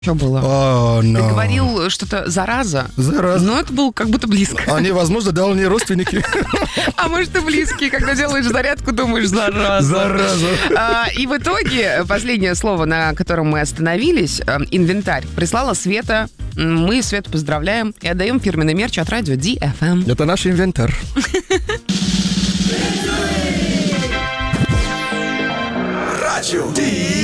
Что было? О, Ты говорил что-то «зараза», Зараза. но это было как будто близко. Они, возможно, дальние родственники. А может, и близкие, когда делаешь зарядку, думаешь «зараза». Зараза. И в итоге последнее слово, на котором мы остановились, инвентарь, прислала Света. Мы Свету поздравляем и отдаем фирменный мерч от радио DFM. Это наш инвентарь. Радио